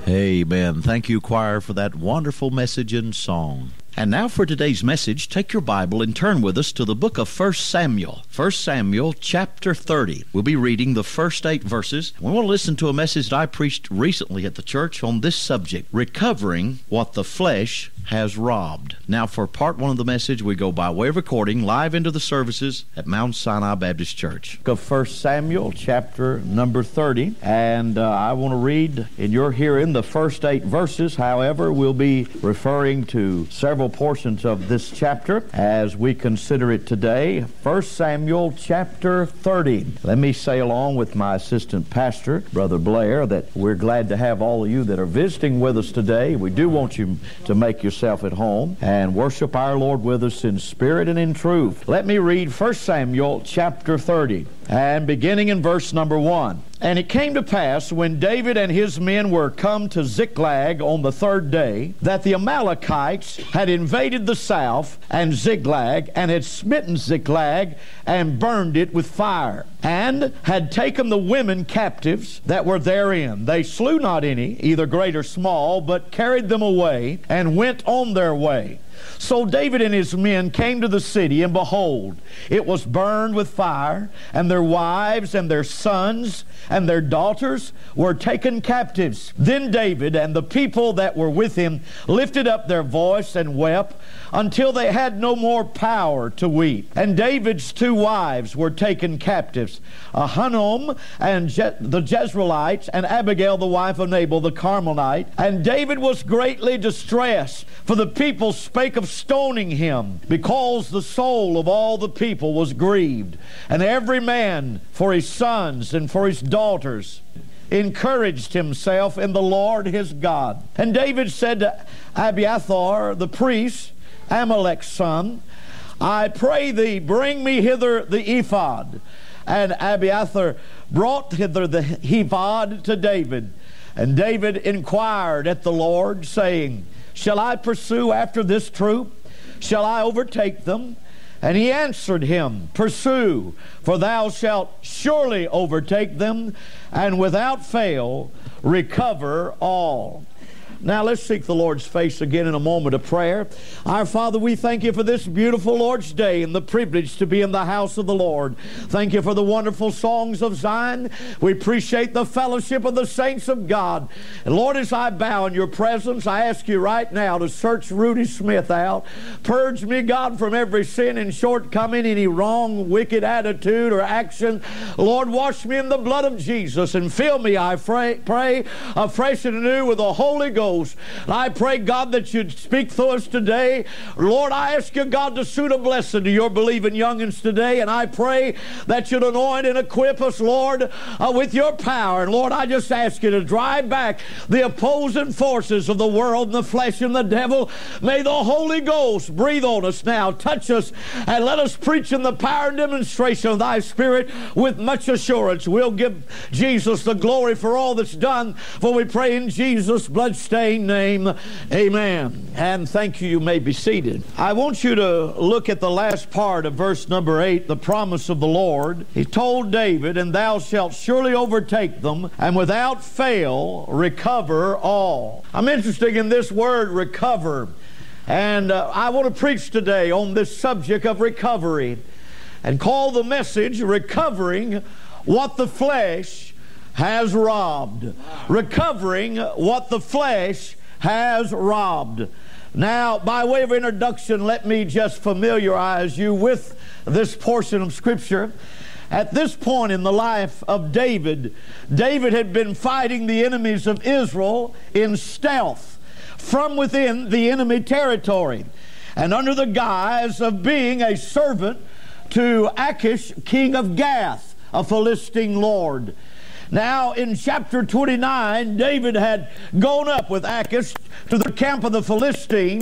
Amen. Thank you, choir, for that wonderful message and song. And now for today's message, take your Bible and turn with us to the book of 1 Samuel. 1 Samuel chapter 30. We'll be reading the first 8 verses. We want to listen to a message that I preached recently at the church on this subject, recovering what the flesh has robbed. Now for part 1 of the message, we go by way of recording live into the services at Mount Sinai Baptist Church. Of 1 Samuel chapter number 30. And I want to read in your hearing the first 8 verses. However, we'll be referring to several portions of this chapter as we consider it today. 1 Samuel chapter 30. Let me say along with my assistant pastor, Brother Blair, that we're glad to have all of you that are visiting with us today. We do want you to make yourself at home and worship our Lord with us in spirit and in truth. Let me read 1 Samuel chapter 30 and beginning in verse number 1. And it came to pass, when David and his men were come to Ziklag on the 3rd day, that the Amalekites had invaded the south and Ziklag, and had smitten Ziklag, and burned it with fire, and had taken the women captives that were therein. They slew not any, either great or small, but carried them away, and went on their way. So David and his men came to the city, and behold, it was burned with fire, and their wives and their sons and their daughters were taken captives. Then David and the people that were with him lifted up their voice and wept until they had no more power to weep. And David's 2 wives were taken captives, Ahinoam and the Jezreelites, and Abigail the wife of Nabal the Carmelite. And David was greatly distressed, for the people spake of stoning him, because the soul of all the people was grieved, and every man for his sons and for his daughters encouraged himself in the Lord his God. And David said to Abiathar the priest, Amalek's son, I pray thee, bring me hither the ephod. And Abiathar brought hither the ephod to David. And David inquired at the Lord, saying, Shall I pursue after this troop? Shall I overtake them? And he answered him, Pursue, for thou shalt surely overtake them, and without fail recover all. Now let's seek the Lord's face again in a moment of prayer. Our Father, we thank you for this beautiful Lord's Day and the privilege to be in the house of the Lord. Thank you for the wonderful songs of Zion. We appreciate the fellowship of the saints of God. And Lord, as I bow in your presence, I ask you right now to search Rudy Smith out. Purge me, God, from every sin and shortcoming, any wrong, wicked attitude or action. Lord, wash me in the blood of Jesus and fill me, I pray, afresh and anew with the Holy Ghost. I pray, God, that you'd speak through us today. Lord, I ask you, God, to suit a blessing to your believing youngins today, and I pray that you'd anoint and equip us, Lord, with your power. And Lord, I just ask you to drive back the opposing forces of the world and the flesh and the devil. May the Holy Ghost breathe on us now, touch us, and let us preach in the power and demonstration of thy Spirit with much assurance. We'll give Jesus the glory for all that's done, for we pray in Jesus' blood-stained name, amen. And thank you. You may be seated. I want you to look at the last part of verse number 8, the promise of the Lord. He told David, and thou shalt surely overtake them, and without fail recover all. I'm interested in this word, recover. And I want to preach today on this subject of recovery, and call the message, Recovering What the Flesh has robbed. Recovering what the flesh has robbed. Now, by way of introduction, let me just familiarize you with this portion of Scripture. At this point in the life of David, David had been fighting the enemies of Israel in stealth from within the enemy territory, and under the guise of being a servant to Achish, king of Gath, a Philistine lord. Now, in chapter 29, David had gone up with Achish to the camp of the Philistines.